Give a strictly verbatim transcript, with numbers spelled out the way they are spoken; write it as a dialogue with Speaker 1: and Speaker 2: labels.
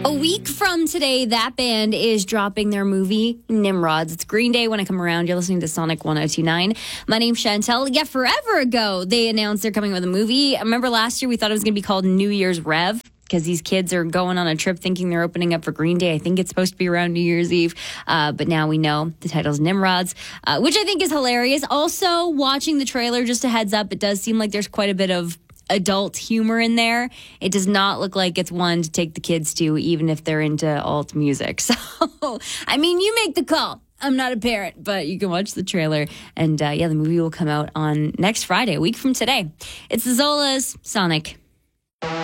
Speaker 1: A week from today, that band is dropping their movie, Nimrods. It's Green Day when I come around. You're listening to Sonic one oh two point nine. My name's Chantel. Yeah, forever ago, they announced they're coming with a movie. I remember last year we thought it was going to be called New Year's Rev because these kids are going on a trip thinking they're opening up for Green Day. I think it's supposed to be around New Year's Eve. Uh, but now we know the title's Nimrods, uh, which I think is hilarious. Also, watching the trailer, just a heads up, it does seem like there's quite a bit of adult humor in there. It does not look like it's one to take the kids to, even if they're into alt music. So, I mean, you make the call. I'm not a parent, but you can watch the trailer. And uh, yeah, the movie will come out on next Friday, a week from today. It's the Zolas, Sonic